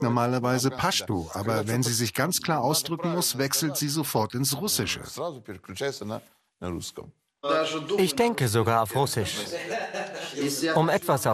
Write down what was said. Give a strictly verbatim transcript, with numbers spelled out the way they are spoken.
spricht normalerweise Paschtu, aber wenn sie sich ganz klar ausdrücken muss, wechselt sie sofort ins Russische. Ich denke sogar auf Russisch. Um etwas auf